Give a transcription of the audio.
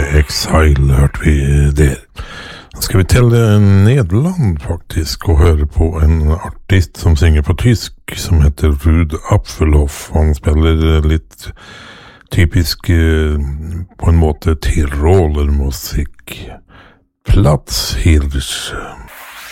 Exile hørte vi der. Nå skal vi til Nederland faktisk og høre på en artist som synger på tysk som heter Ruud Apfelhoff. Han spiller litt typisk på en måte Tiroler musikk. Platzhirsch.